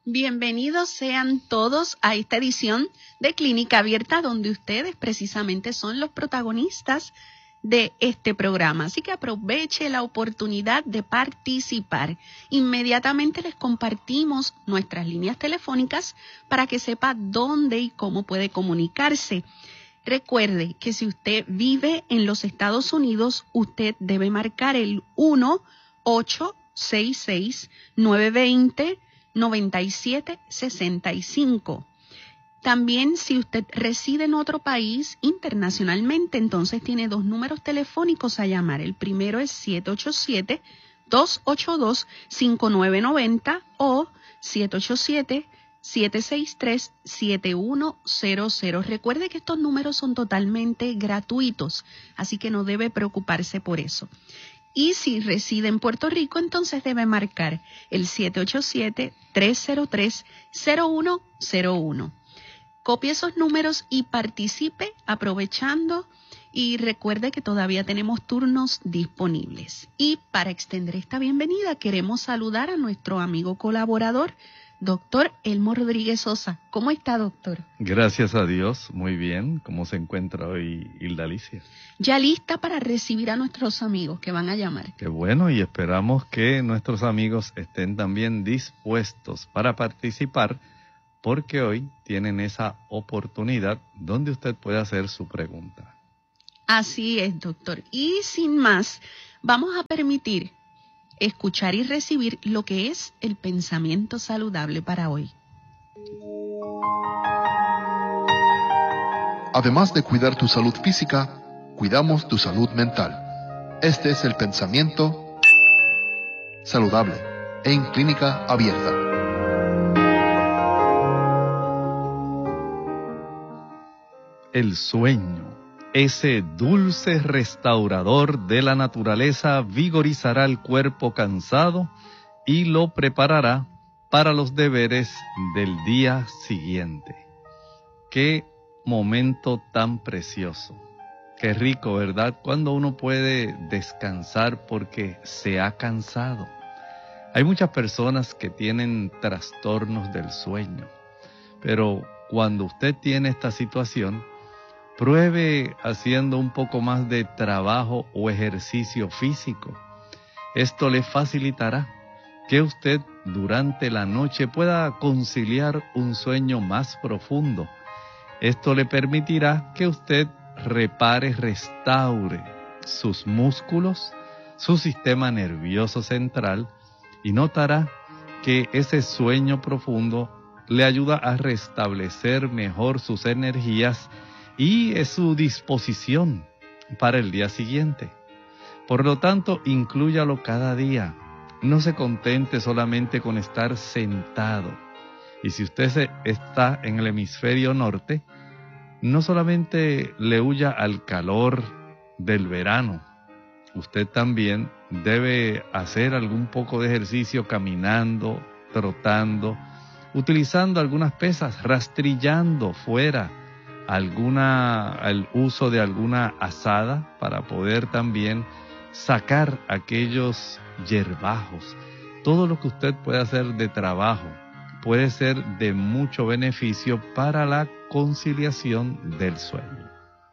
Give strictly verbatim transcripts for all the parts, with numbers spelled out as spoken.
Bienvenidos sean todos a esta edición de Clínica Abierta, donde ustedes precisamente son los protagonistas de este programa. Así que aproveche la oportunidad de participar. Inmediatamente les compartimos nuestras líneas telefónicas para que sepa dónde y cómo puede comunicarse. Recuerde que si usted vive en los Estados Unidos, usted debe marcar el uno ocho seis seis, nueve dos cero, nueve siete seis cinco. También si usted reside en otro país internacionalmente, entonces tiene dos números telefónicos a llamar. El primero es siete ocho siete, dos ocho dos, cinco nueve nueve cero o siete ocho siete, siete seis tres, siete uno cero cero. Recuerde que estos números son totalmente gratuitos, así que no debe preocuparse por eso. Y si reside en Puerto Rico, entonces debe marcar el siete ocho siete, tres cero tres, cero uno cero uno. Copie esos números y participe aprovechando, y recuerde que todavía tenemos turnos disponibles. Y para extender esta bienvenida, queremos saludar a nuestro amigo colaborador, doctor Elmo Rodríguez Sosa. ¿Cómo está, doctor? Gracias a Dios, muy bien. ¿Cómo se encuentra hoy Hilda Alicia? Ya lista para recibir a nuestros amigos que van a llamar. Qué bueno, y esperamos que nuestros amigos estén también dispuestos para participar, porque hoy tienen esa oportunidad donde usted puede hacer su pregunta. Así es, doctor. Y sin más, vamos a permitir escuchar y recibir lo que es el pensamiento saludable para hoy. Además de cuidar tu salud física, cuidamos tu salud mental. Este es el pensamiento saludable en Clínica Abierta. El sueño, ese dulce restaurador de la naturaleza, vigorizará el cuerpo cansado y lo preparará para los deberes del día siguiente. Qué momento tan precioso. Qué rico, ¿verdad? Cuando uno puede descansar porque se ha cansado. Hay muchas personas que tienen trastornos del sueño, pero cuando usted tiene esta situación, pruebe haciendo un poco más de trabajo o ejercicio físico. Esto le facilitará que usted durante la noche pueda conciliar un sueño más profundo. Esto le permitirá que usted repare, restaure sus músculos, su sistema nervioso central, y notará que ese sueño profundo le ayuda a restablecer mejor sus energías y su disposición para el día siguiente. Por lo tanto, inclúyalo cada día. No se contente solamente con estar sentado. Y si usted se está en el hemisferio norte, no solamente le huya al calor del verano, usted también debe hacer algún poco de ejercicio caminando, trotando, utilizando algunas pesas, rastrillando fuera alguna, el uso de alguna azada para poder también sacar aquellos hierbajos. Todo lo que usted puede hacer de trabajo puede ser de mucho beneficio para la conciliación del sueño.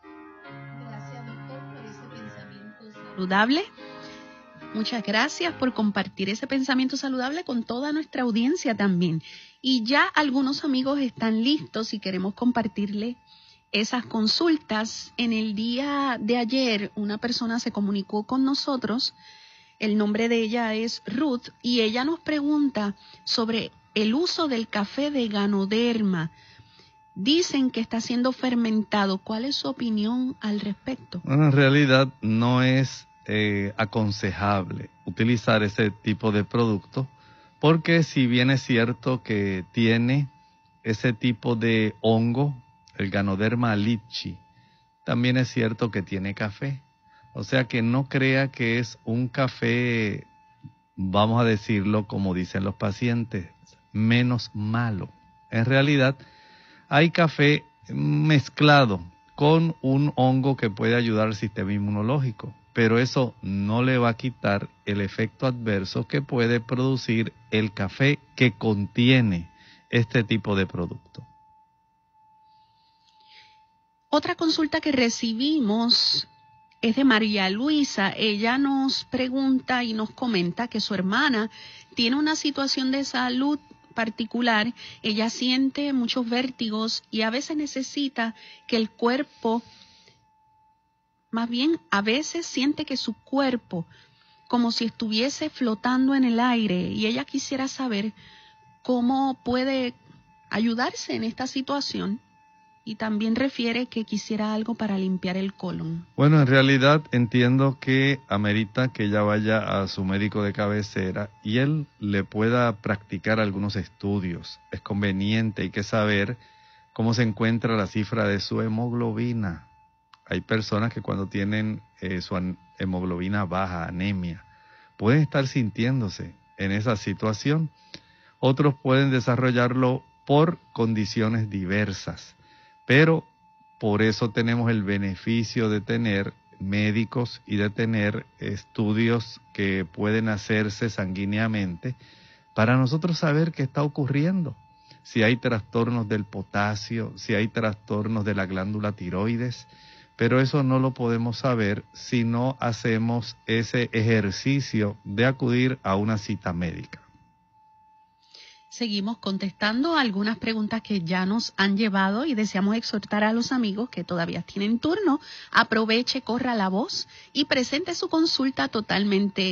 Gracias, doctor, por ese pensamiento saludable. Muchas gracias por compartir ese pensamiento saludable con toda nuestra audiencia también. Y ya algunos amigos están listos y queremos compartirle esas consultas. En el día de ayer, una persona se comunicó con nosotros. El nombre de ella es Ruth y ella nos pregunta sobre el uso del café de Ganoderma. Dicen que está siendo fermentado. ¿Cuál es su opinión al respecto? Bueno, en realidad no es eh, aconsejable utilizar ese tipo de producto, porque si bien es cierto que tiene ese tipo de hongo, el Ganoderma lychee, también es cierto que tiene café. O sea que no crea que es un café, vamos a decirlo como dicen los pacientes, menos malo. En realidad hay café mezclado con un hongo que puede ayudar al sistema inmunológico, pero eso no le va a quitar el efecto adverso que puede producir el café que contiene este tipo de producto. Otra consulta que recibimos es de María Luisa. Ella nos pregunta y nos comenta que su hermana tiene una situación de salud particular. Ella siente muchos vértigos y a veces necesita que el cuerpo, más bien a veces siente que su cuerpo como si estuviese flotando en el aire, y ella quisiera saber cómo puede ayudarse en esta situación. Y también refiere que quisiera algo para limpiar el colon. Bueno, en realidad entiendo que amerita que ella vaya a su médico de cabecera y él le pueda practicar algunos estudios. Es conveniente, hay que saber cómo se encuentra la cifra de su hemoglobina. Hay personas que cuando tienen eh, su hemoglobina baja, anemia, pueden estar sintiéndose en esa situación. Otros pueden desarrollarlo por condiciones diversas. Pero por eso tenemos el beneficio de tener médicos y de tener estudios que pueden hacerse sanguíneamente para nosotros saber qué está ocurriendo. Si hay trastornos del potasio, si hay trastornos de la glándula tiroides, pero eso no lo podemos saber si no hacemos ese ejercicio de acudir a una cita médica. Seguimos contestando algunas preguntas que ya nos han llevado y deseamos exhortar a los amigos que todavía tienen turno. Aproveche, corra la voz y presente su consulta totalmente